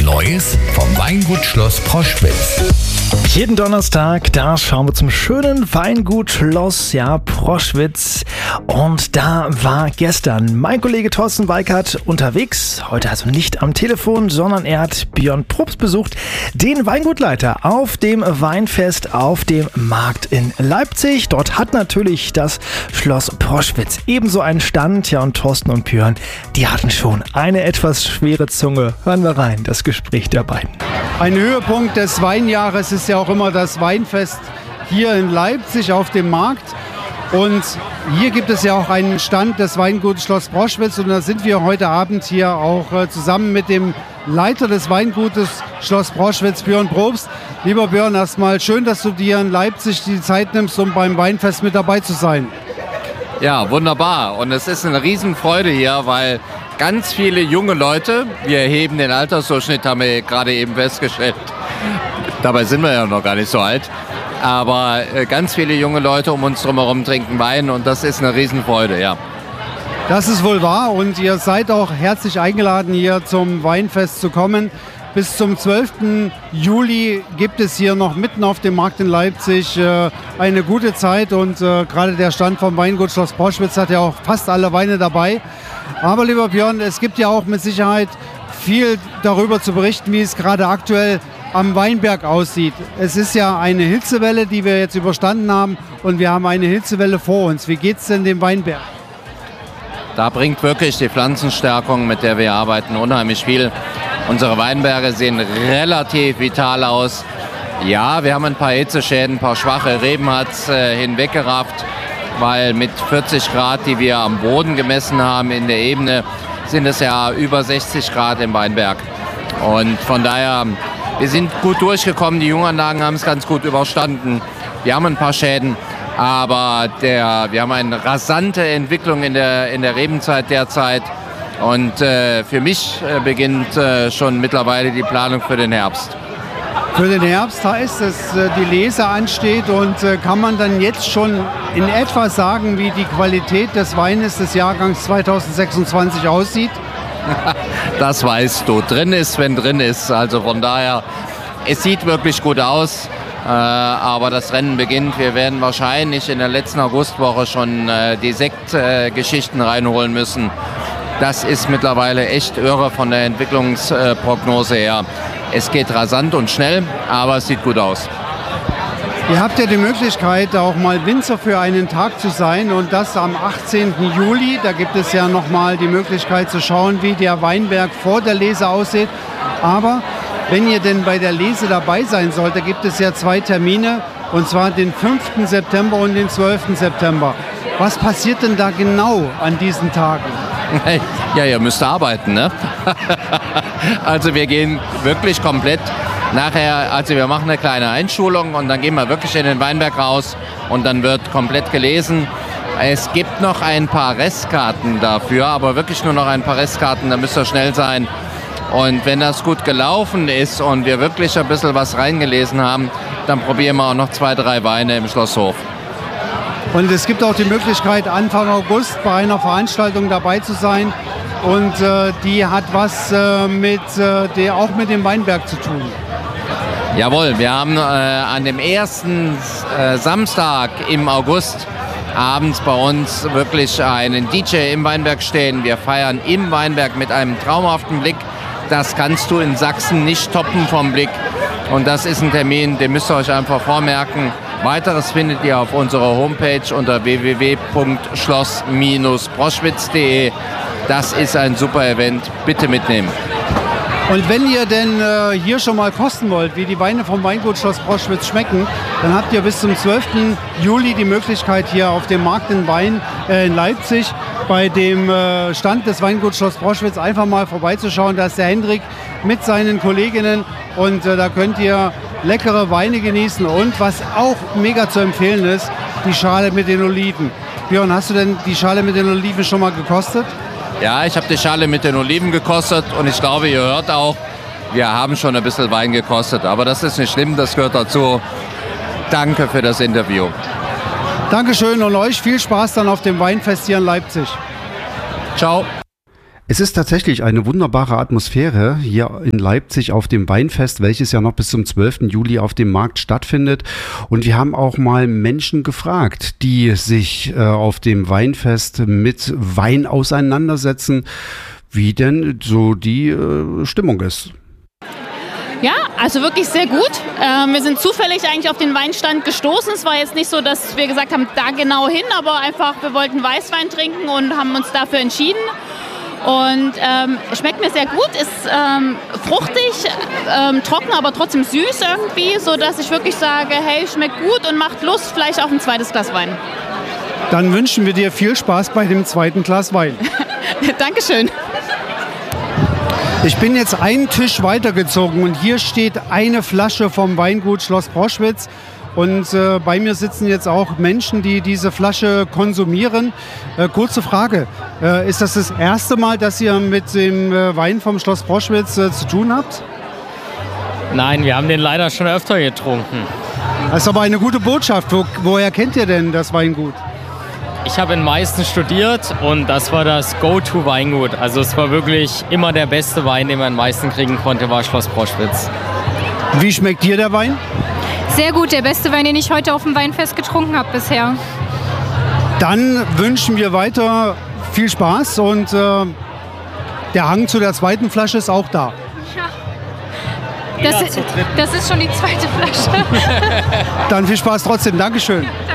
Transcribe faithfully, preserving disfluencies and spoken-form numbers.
Neues vom Weingut Schloss Proschwitz. Jeden Donnerstag, da schauen wir zum schönen Weingut Schloss, ja, Proschwitz. Und da war gestern mein Kollege Thorsten Weikert unterwegs. Heute also nicht am Telefon, sondern er hat Björn Probst besucht, den Weingutleiter auf dem Weinfest auf dem Markt in Leipzig. Dort hat natürlich das Schloss Proschwitz ebenso einen Stand. Ja, und Thorsten und Björn, die hatten schon eine etwas schwere Zunge. Hören wir rein, das Gespräch der beiden. Ein Höhepunkt des Weinjahres ist ja auch immer das Weinfest hier in Leipzig auf dem Markt. Und hier gibt es ja auch einen Stand des Weingutes Schloss Proschwitz. Und da sind wir heute Abend hier auch äh, zusammen mit dem Leiter des Weingutes Schloss Proschwitz, Björn Probst. Lieber Björn, erstmal schön, dass du dir in Leipzig die Zeit nimmst, um beim Weinfest mit dabei zu sein. Ja, wunderbar. Und es ist eine Riesenfreude hier, weil ganz viele junge Leute, wir erheben den Altersdurchschnitt, haben wir gerade eben festgestellt. Dabei sind wir ja noch gar nicht so alt. Aber ganz viele junge Leute um uns drumherum trinken Wein und das ist eine Riesenfreude, ja. Das ist wohl wahr und ihr seid auch herzlich eingeladen, hier zum Weinfest zu kommen. Bis zum zwölften Juli gibt es hier noch mitten auf dem Markt in Leipzig äh, eine gute Zeit und äh, gerade der Stand vom Weingut Schloss Proschwitz hat ja auch fast alle Weine dabei. Aber lieber Björn, es gibt ja auch mit Sicherheit viel darüber zu berichten, wie es gerade aktuell am Weinberg aussieht. Es ist ja eine Hitzewelle, die wir jetzt überstanden haben und wir haben eine Hitzewelle vor uns. Wie geht es denn dem Weinberg? Da bringt wirklich die Pflanzenstärkung, mit der wir arbeiten, unheimlich viel. Unsere Weinberge sehen relativ vital aus. Ja, wir haben ein paar Hitzeschäden, ein paar schwache Reben hat es äh, hinweggerafft, weil mit vierzig Grad, die wir am Boden gemessen haben in der Ebene, sind es ja über sechzig Grad im Weinberg. Und von daher, wir sind gut durchgekommen, die Junganlagen haben es ganz gut überstanden. Wir haben ein paar Schäden, aber der, wir haben eine rasante Entwicklung in der, in der Rebenzeit derzeit. Und äh, für mich äh, beginnt äh, schon mittlerweile die Planung für den Herbst. Für den Herbst heißt es, äh, die Lese ansteht und äh, kann man dann jetzt schon in etwa sagen, wie die Qualität des Weines des Jahrgangs zweitausendsechsundzwanzig aussieht? Das weißt du. Drin ist, wenn drin ist. Also von daher, es sieht wirklich gut aus. Äh, aber das Rennen beginnt. Wir werden wahrscheinlich in der letzten Augustwoche schon äh, die Sektgeschichten äh, reinholen müssen. Das ist mittlerweile echt irre von der Entwicklungsprognose her. Es geht rasant und schnell, aber es sieht gut aus. Ihr habt ja die Möglichkeit, auch mal Winzer für einen Tag zu sein und das am achtzehnten Juli. Da gibt es ja nochmal die Möglichkeit zu schauen, wie der Weinberg vor der Lese aussieht. Aber wenn ihr denn bei der Lese dabei sein sollt, da gibt es ja zwei Termine, und zwar den fünften September und den zwölften September. Was passiert denn da genau an diesen Tagen? Ja, ihr müsst arbeiten, ne? Also wir gehen wirklich komplett nachher, also wir machen eine kleine Einschulung und dann gehen wir wirklich in den Weinberg raus und dann wird komplett gelesen. Es gibt noch ein paar Restkarten dafür, aber wirklich nur noch ein paar Restkarten, da müsst ihr schnell sein. Und wenn das gut gelaufen ist und wir wirklich ein bisschen was reingelesen haben, dann probieren wir auch noch zwei, drei Weine im Schlosshof. Und es gibt auch die Möglichkeit, Anfang August bei einer Veranstaltung dabei zu sein. Und äh, die hat was äh, mit, äh, der, auch mit dem Weinberg zu tun. Jawohl, wir haben äh, an dem ersten äh, Samstag im August abends bei uns wirklich einen D J im Weinberg stehen. Wir feiern im Weinberg mit einem traumhaften Blick. Das kannst du in Sachsen nicht toppen vom Blick. Und das ist ein Termin, den müsst ihr euch einfach vormerken. Weiteres findet ihr auf unserer Homepage unter w w w punkt schloss proschwitz punkt de. Das ist ein super Event. Bitte mitnehmen. Und wenn ihr denn äh, hier schon mal kosten wollt, wie die Weine vom Weingut Schloss Proschwitz schmecken, dann habt ihr bis zum zwölften Juli die Möglichkeit, hier auf dem Markt in, Wein, äh, in Leipzig bei dem äh, Stand des Weinguts Schloss Proschwitz einfach mal vorbeizuschauen. Da ist der Hendrik mit seinen Kolleginnen und äh, da könnt ihr leckere Weine genießen und was auch mega zu empfehlen ist, die Schale mit den Oliven. Björn, hast du denn die Schale mit den Oliven schon mal gekostet? Ja, ich habe die Schale mit den Oliven gekostet und ich glaube, ihr hört auch, wir haben schon ein bisschen Wein gekostet. Aber das ist nicht schlimm, das gehört dazu. Danke für das Interview. Dankeschön und euch viel Spaß dann auf dem Weinfest hier in Leipzig. Ciao. Es ist tatsächlich eine wunderbare Atmosphäre hier in Leipzig auf dem Weinfest, welches ja noch bis zum zwölften Juli auf dem Markt stattfindet. Und wir haben auch mal Menschen gefragt, die sich äh, auf dem Weinfest mit Wein auseinandersetzen, wie denn so die äh, Stimmung ist. Ja, also wirklich sehr gut. Ähm, wir sind zufällig eigentlich auf den Weinstand gestoßen. Es war jetzt nicht so, dass wir gesagt haben, da genau hin, aber einfach, wir wollten Weißwein trinken und haben uns dafür entschieden. Und ähm, schmeckt mir sehr gut, ist ähm, fruchtig, ähm, trocken, aber trotzdem süß irgendwie, sodass ich wirklich sage, hey, schmeckt gut und macht Lust, vielleicht auf ein zweites Glas Wein. Dann wünschen wir dir viel Spaß bei dem zweiten Glas Wein. Dankeschön. Ich bin jetzt einen Tisch weitergezogen und hier steht eine Flasche vom Weingut Schloss Proschwitz. Und äh, bei mir sitzen jetzt auch Menschen, die diese Flasche konsumieren. Äh, kurze Frage, äh, ist das das erste Mal, dass ihr mit dem äh, Wein vom Schloss Proschwitz äh, zu tun habt? Nein, wir haben den leider schon öfter getrunken. Das ist aber eine gute Botschaft. Wo, woher kennt ihr denn das Weingut? Ich habe in Meißen studiert und das war das Go-To-Weingut. Also es war wirklich immer der beste Wein, den man in Meißen kriegen konnte, war Schloss Proschwitz. Wie schmeckt dir der Wein? Sehr gut, der beste Wein, den ich heute auf dem Weinfest getrunken habe bisher. Dann wünschen wir weiter viel Spaß und äh, der Hang zu der zweiten Flasche ist auch da. Ja. Das, das ist schon die zweite Flasche. Dann viel Spaß trotzdem. Dankeschön.